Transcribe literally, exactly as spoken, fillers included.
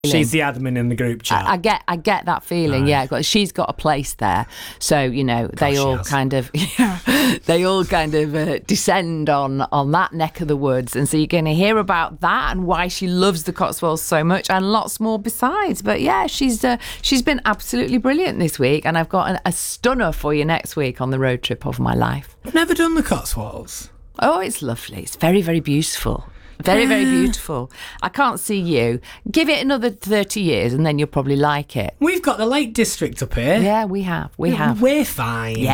She's the admin in the group chat. I, I get, I get that feeling. Right. Yeah, she's got a place there. So you know, Gosh, they all kind of, yeah, they all kind of uh, descend on on that neck of the woods, and so you're going to hear about that and why she loves the Cotswolds so much, and lots more besides. But yeah, she's uh, she's been absolutely brilliant this week, and I've got an, a stunner for you next week on the road trip of my life. I've never done the Cotswolds. Oh, it's lovely. It's very, very beautiful. Very, very beautiful. I can't see you. Give it another thirty years and then you'll probably like it. We've got the Lake District up here. Yeah, we have. We have. We're fine. Yeah.